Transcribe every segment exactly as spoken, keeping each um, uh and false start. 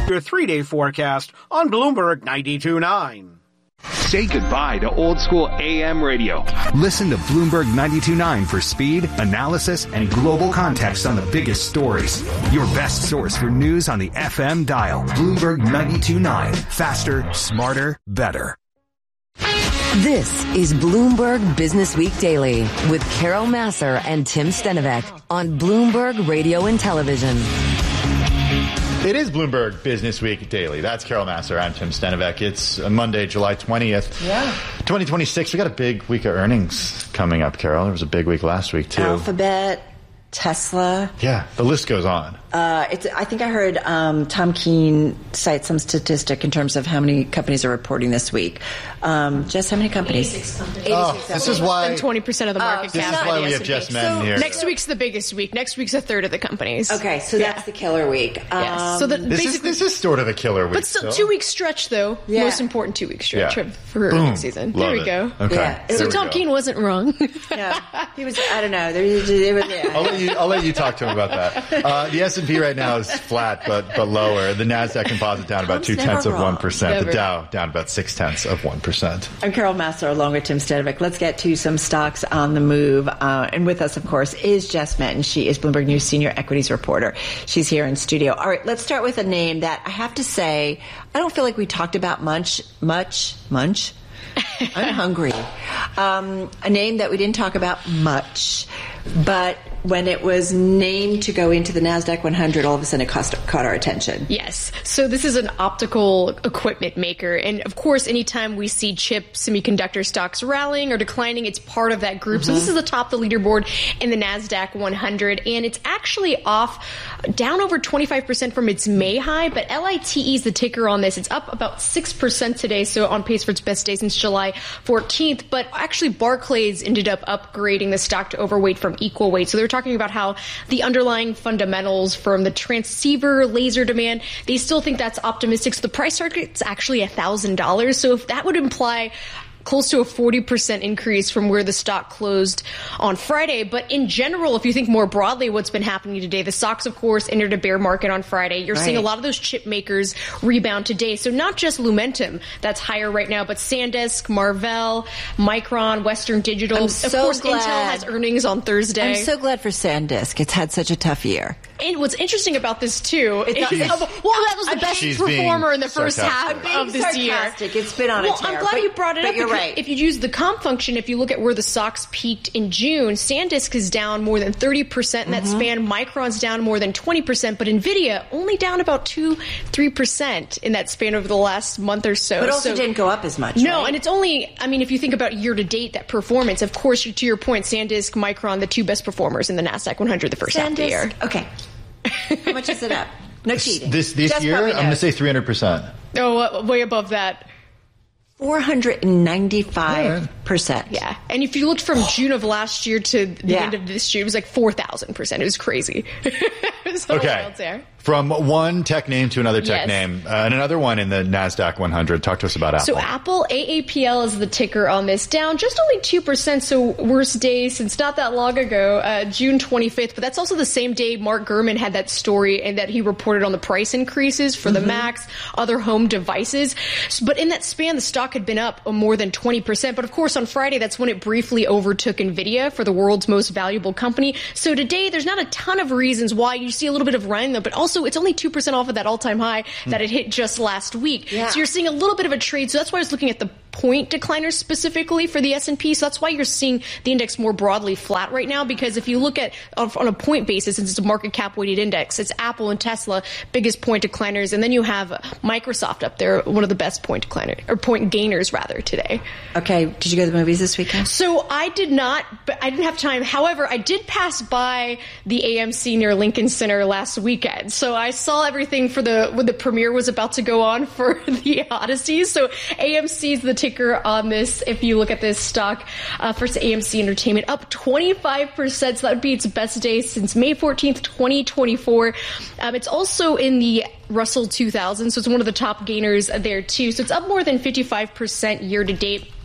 Your three-day forecast on Bloomberg ninety-two point nine. Say goodbye to old school A M radio. Listen to Bloomberg ninety-two point nine for speed, analysis, and global context on the biggest stories. Your best source for news on the F M dial. Bloomberg ninety-two point nine. Faster, smarter, better. This is Bloomberg Business Week Daily with Carol Massar and Tim Stenivek on Bloomberg Radio and Television. It is Bloomberg Business Week Daily. That's Carol Massar. I'm Tim Stenivek. It's Monday, July twentieth. Yeah. twenty twenty-six. We got a big week of earnings coming up, Carol. There was a big week last week, too. Alphabet, Tesla. Yeah, the list goes on. Uh, it's, I think I heard um, Tom Keene cite some statistic in terms of how many companies are reporting this week. Um, Jess, how many companies? eighty-six companies. Oh, eighty-six this companies. is why And twenty percent of the market Oh, cap. This is why we have Jess Men So- here. Next week's the biggest week. Next week's a third of the companies. Okay, so Yeah. that's the killer week. Yes. Um, So the, This is, basically, this is sort of a killer week. but still, so. two week stretch though. Yeah. Most important two week stretch Yeah. for Boom. next season. Love there we it. go. Okay. Yeah. There So we Tom go. Keene wasn't wrong. no, he was, I don't know. There, there was, yeah. I'll let you. I'll let you talk to him about that. Uh, the S and P right now is flat, but but lower. The Nasdaq Composite down about Tom's two tenths of never wrong. one percent. The Never. Dow down about six tenths of one percent. I'm Carol Massar along with Tim Stenivek. Let's get to some stocks on the move. Uh, and with us, of course, is Jess Menton. She is Bloomberg News Senior Equities Reporter. She's here in studio. All right, let's start with a name that I have to say, I don't feel like we talked about much, much, much. I'm hungry. Um, a name that we didn't talk about much, but when it was named to go into the NASDAQ one hundred, all of a sudden it cost, caught our attention. Yes. So this is an optical equipment maker. And of course, anytime we see chip semiconductor stocks rallying or declining, it's part of that group. Mm-hmm. So this is the top of the leaderboard in the NASDAQ one hundred. And it's actually off down over twenty-five percent from its May high. But L I T E is the ticker on this. It's up about six percent today. So on pace for its best day since July fourteenth. But actually, Barclays ended up upgrading the stock to overweight from equal weight. So they're talking about how the underlying fundamentals from the transceiver laser demand, they still think that's optimistic. So the price target's actually one thousand dollars. So if that would imply close to a forty percent increase from where the stock closed on Friday. But in general, if you think more broadly what's been happening today, the stocks, of course, entered a bear market on Friday. You're right. Seeing a lot of those chip makers rebound today. So not just Lumentum that's higher right now, but SanDisk, Marvell, Micron, Western Digital. I'm of so course, glad. Intel has earnings on Thursday. I'm so glad for SanDisk. It's had such a tough year. And what's interesting about this, too, It's, is, it's, well, that was the I'm, best she's performer in the first sarcastic. half I'm of being this year. sarcastic. It's been on well, a tear. I'm glad but, you brought it but up. You're because right. If you use the comp function, if you look at where the stocks peaked in June, SanDisk is down more than thirty percent in that mm-hmm. span. Micron's down more than twenty percent, but NVIDIA only down about two, three percent in that span over the last month or so. But also so, didn't go up as much, No, right? and it's only, I mean, if you think about year to date, that performance, of course, to your point, SanDisk, Micron, the two best performers in the NASDAQ one hundred the first SanDisk, half of the year. Okay. How much is it up? No cheating. This this Just year, I'm probably going to knows. say three hundred percent. Oh, uh, way above that. four hundred ninety-five percent. Yeah. And if you looked from June of last year to the Yeah. end of this year, it was like four thousand percent. It was crazy. It was so Okay. wild there. From one tech name to another tech Yes. name, uh, and another one in the NASDAQ one hundred. Talk to us about Apple. So Apple, A A P L is the ticker on this, down just only two percent, so worst day since not that long ago, uh, June twenty-fifth. But that's also the same day Mark Gurman had that story and that he reported on the price increases for mm-hmm. the Macs, other home devices. But in that span, the stock had been up more than twenty percent. But of course, on Friday, that's when it briefly overtook NVIDIA for the world's most valuable company. So today, there's not a ton of reasons why. You see a little bit of run, though, but also it's only two percent off of that all-time high that it hit just last week. Yeah. So you're seeing a little bit of a trade. So that's why I was looking at the point decliners specifically for the S and P. So that's why you're seeing the index more broadly flat right now, because if you look at on a point basis, since it's a market cap weighted index, it's Apple and Tesla, biggest point decliners, and then you have Microsoft up there, one of the best point decliners, or point gainers rather, today. Okay, did you go to the movies this weekend? So I did not, but I didn't have time. However, I did pass by the A M C near Lincoln Center last weekend. So I saw everything for the, when the premiere was about to go on for the Odyssey. So A M C is the ticker on this. If you look at this stock, uh, first A M C Entertainment up twenty-five percent. So that would be its best day since May fourteenth, twenty twenty-four. Um, it's also in the Russell two thousand. So it's one of the top gainers there too. So it's up more than fifty-five percent year to date.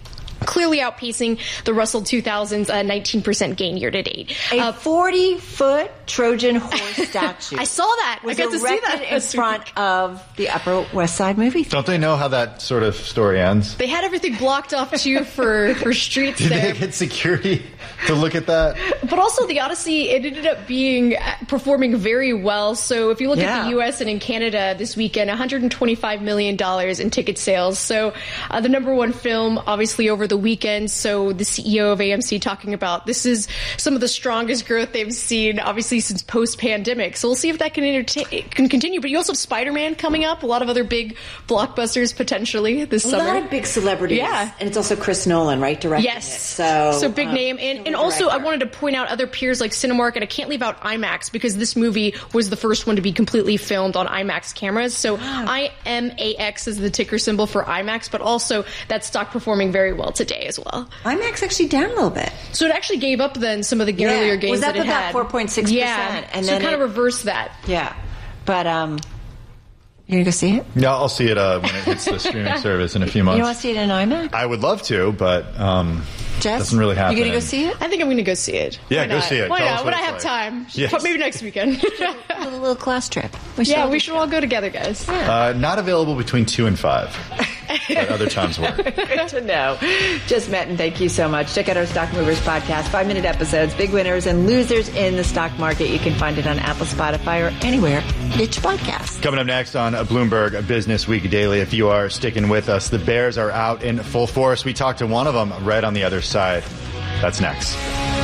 clearly outpacing the Russell two thousand's uh, nineteen percent gain year to date. A forty-foot Trojan horse statue. I saw that. Was I got to see that in front of the Upper West Side movie theater. Don't they know how that sort of story ends? They had everything blocked off too for, for streets Did there. they get security to look at that? But also the Odyssey, it ended up being performing very well. So if you look Yeah. at the U S and in Canada this weekend, one hundred twenty-five million dollars in ticket sales. So uh, the number one film, obviously, over the weekend. So the C E O of A M C talking about this is some of the strongest growth they've seen, obviously, since post-pandemic. So we'll see if that can, entertain, can continue. But you also have Spider-Man coming up, a lot of other big blockbusters potentially this A summer. lot of big celebrities. Yeah. And it's also Chris Nolan, right, directing Yes. it. So, so big um, name. And, and also, I wanted to point out other peers like Cinemark, and I can't leave out IMAX because this movie was the first one to be completely filmed on IMAX cameras. So I M A X is the ticker symbol for IMAX, but also that stock performing very well today as well. IMAX actually down a little bit. So it actually gave up then some of the earlier gains was that up it about had. four point six percent. Yeah, And so then it kind of it- reversed that. Yeah. But, um, you gonna go see it? Yeah, I'll see it uh, when it hits the streaming service in a few months. You want to see it in IMAX? I would love to, but um, Jess? doesn't really happen. You gonna go see it? I think I'm going to go see it. Yeah, Why go not? see it. Why Tell us not? what When I it's have like. time. Yes. But maybe next weekend. A little, little class trip. We yeah, all we do should all go together, guys. Uh, not available between two and five, but other times work. Good to know. Just met, and thank you so much. Check out our Stock Movers podcast, five-minute episodes, big winners and losers in the stock market. You can find it on Apple, Spotify, or anywhere you get your podcasts. Coming up next on Bloomberg Business Week Daily, if you are sticking with us, the Bears are out in full force. We talked to one of them right on the other side. That's next.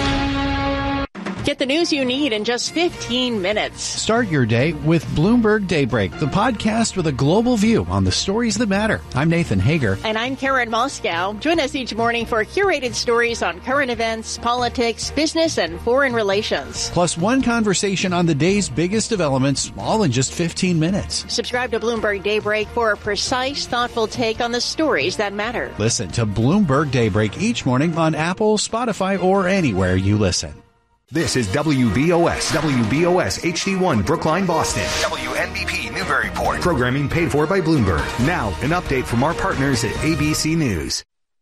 Get the news you need in just fifteen minutes. Start your day with Bloomberg Daybreak, the podcast with a global view on the stories that matter. I'm Nathan Hager. And I'm Karen Moscow. Join us each morning for curated stories on current events, politics, business, and foreign relations. Plus one conversation on the day's biggest developments, all in just fifteen minutes. Subscribe to Bloomberg Daybreak for a precise, thoughtful take on the stories that matter. Listen to Bloomberg Daybreak each morning on Apple, Spotify, or anywhere you listen. This is W B O S, W B O S H D one Brookline, Boston, W N B P Newburyport. Programming paid for by Bloomberg. Now, an update from our partners at A B C News.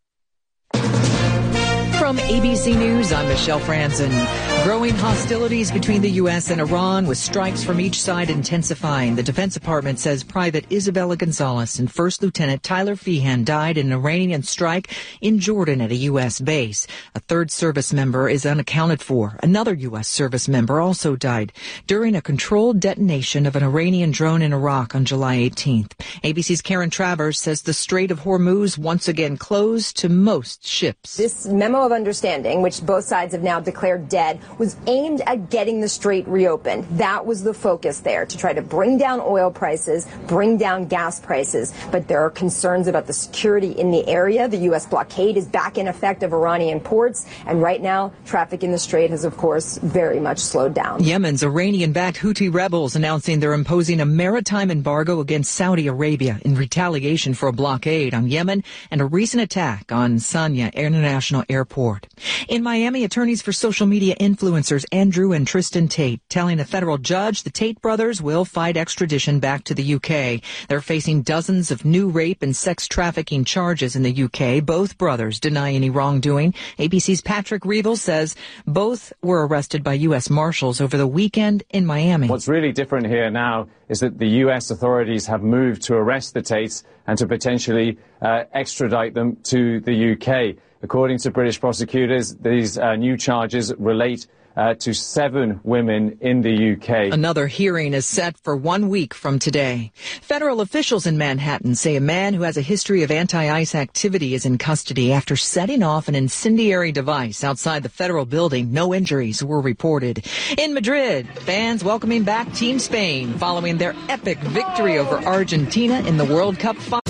From A B C News, I'm Michelle Franzen. Growing hostilities between the U S and Iran, with strikes from each side intensifying. The Defense Department says Private Isabella Gonzalez and First Lieutenant Tyler Feehan died in an Iranian strike in Jordan at a U S base. A third service member is unaccounted for. Another U S service member also died during a controlled detonation of an Iranian drone in Iraq on July eighteenth. A B C's Karen Travers says the Strait of Hormuz once again closed to most ships. This memo of understanding, which both sides have now declared dead, was aimed at getting the strait reopened. That was the focus there, to try to bring down oil prices, bring down gas prices. But there are concerns about the security in the area. The U S blockade is back in effect of Iranian ports. And right now, traffic in the strait has, of course, very much slowed down. Yemen's Iranian-backed Houthi rebels announcing they're imposing a maritime embargo against Saudi Arabia in retaliation for a blockade on Yemen and a recent attack on Sanya International Airport. In Miami, attorneys for social media influencers Andrew and Tristan Tate telling a federal judge the Tate brothers will fight extradition back to the U K. They're facing dozens of new rape and sex trafficking charges in the U K. Both brothers deny any wrongdoing. A B C's Patrick Reevell says both were arrested by U S Marshals over the weekend in Miami. What's really different here now is that the U S authorities have moved to arrest the Tates and to potentially uh, extradite them to the U K. According to British prosecutors, these uh, new charges relate Uh, to seven women in the U K. Another hearing is set for one week from today. Federal officials in Manhattan say a man who has a history of anti-ICE activity is in custody after setting off an incendiary device outside the federal building. No injuries were reported. In Madrid, fans welcoming back Team Spain following their epic victory over Argentina in the World Cup final.